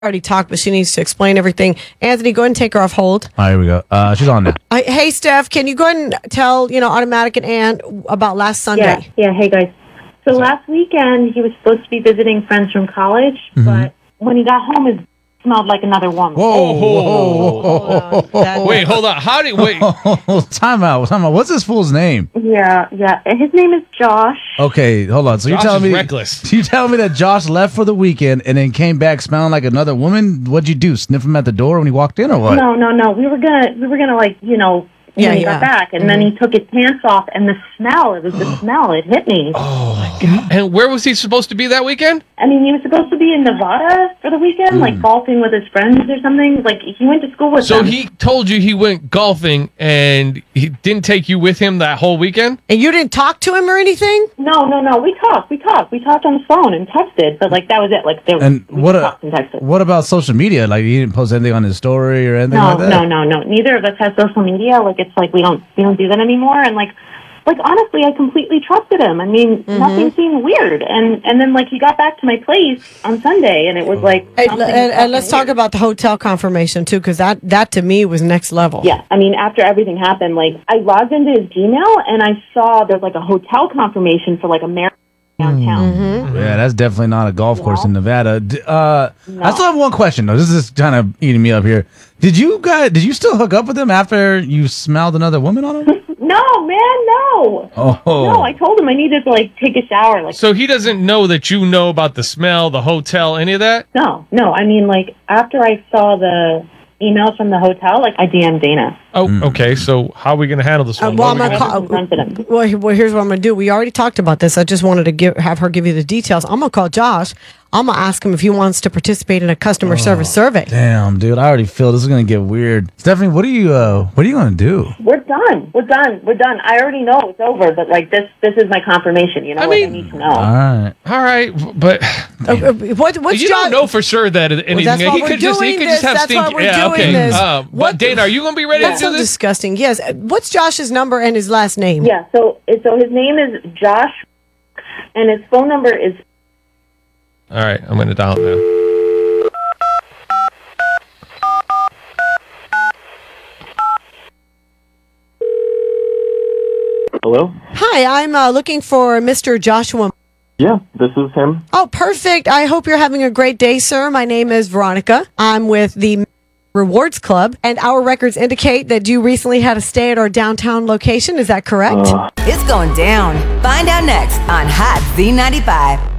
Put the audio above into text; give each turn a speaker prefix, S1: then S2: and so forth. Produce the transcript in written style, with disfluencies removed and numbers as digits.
S1: already talked, but she needs to explain everything. Anthony, go ahead and take her off hold.
S2: All right, here we go. She's on now.
S1: Hey, Steph, can you go ahead and tell, Automatic and Ann about last Sunday?
S3: Yeah. Hey, guys. So last weekend, he was supposed to be visiting friends from college, but when he got home, it smelled like another woman.
S2: Whoa.
S4: Wait, hold on. How did wait?
S2: Time out. What's this fool's name?
S3: Yeah. His name is Josh.
S2: Okay, hold on. So
S4: Josh
S2: you're telling
S4: is
S2: me
S4: reckless.
S2: You telling me that Josh left for the weekend and then came back smelling like another woman? What'd you do? Sniff him at the door when he walked in, or what?
S3: No. We were gonna like, when he got back, and then he took his pants off, and the smell, it hit me.
S4: Oh, my God. And where was he supposed to be that weekend?
S3: I mean, he was supposed to be in Nevada for the weekend, like golfing with his friends or something. Like, he went to school with them.
S4: So he told you he went golfing, and he didn't take you with him that whole weekend?
S1: And you didn't talk to him or anything?
S3: No. We talked. We talked on the phone and texted, but, like, that was it. Like, talked and texted.
S2: What about social media? Like, he didn't post anything on his story or anything like that?
S3: No. Neither of us has social media. Like, it's like we don't do that anymore. And like honestly, I completely trusted him. I mean, nothing seemed weird. And then like he got back to my place on Sunday, and it was like.
S1: And let's talk about the hotel confirmation too, because that to me was next level.
S3: Yeah, I mean, after everything happened, like I logged into his Gmail and I saw there's like a hotel confirmation for like a Marriott downtown.
S2: Yeah, that's definitely not a golf course in Nevada. I still have one question though. This is kind of eating me up here. Did you still hook up with him after you smelled another woman on him?
S3: No, man, no.
S2: Oh.
S3: No, I told him I needed to like take a shower. Like,
S4: so he doesn't know that you know about the smell, the hotel, any of that?
S3: No. I mean, like after I saw the emails from the hotel, like I DM'd Dana.
S4: Oh, okay. So how are we going to handle this one?
S1: Well, here's what I'm going to do. We already talked about this. I just wanted to have her give you the details. I'm going to call Josh. I'm going to ask him if he wants to participate in a customer service survey.
S2: Damn, dude. I already feel this is going to get weird. Stephanie, what are you going to do?
S3: We're done. I already know it's over, but like this is my confirmation, I need to know.
S4: All right. But
S1: what's
S4: you
S1: Josh?
S4: don't know for sure that anything.
S1: That's why
S4: he could just have
S1: That's
S4: stink.
S1: why we're doing this.
S4: But Dana, are you going to be ready
S1: That's
S4: to do
S1: so
S4: this?
S1: disgusting. Yes. What's Josh's number and his last name?
S3: Yeah, so his name is Josh, and his phone number is.
S4: All right, I'm going to dial it now.
S5: Hello?
S1: Hi, I'm looking for Mr. Joshua.
S5: Yeah, this is him.
S1: Oh, perfect. I hope you're having a great day, sir. My name is Veronica. I'm with the Rewards Club, and our records indicate that you recently had a stay at our downtown location. Is that correct?
S6: It's going down. Find out next on Hot Z95.